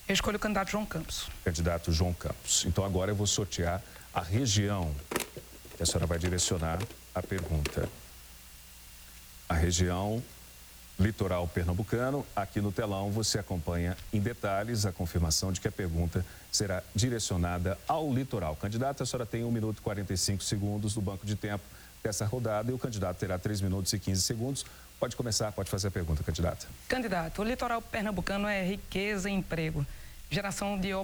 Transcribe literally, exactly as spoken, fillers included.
Eu escolho o candidato João Campos. Candidato João Campos. Então agora eu vou sortear a região que a senhora vai direcionar a pergunta. A região litoral pernambucano. Aqui no telão você acompanha em detalhes a confirmação de que a pergunta será direcionada ao litoral. Candidato, a senhora tem um minuto e quarenta e cinco segundos do banco de tempo dessa rodada e o candidato terá três minutos e quinze segundos. Pode começar, pode fazer a pergunta, candidata. Candidato, o litoral pernambucano é riqueza e emprego, geração de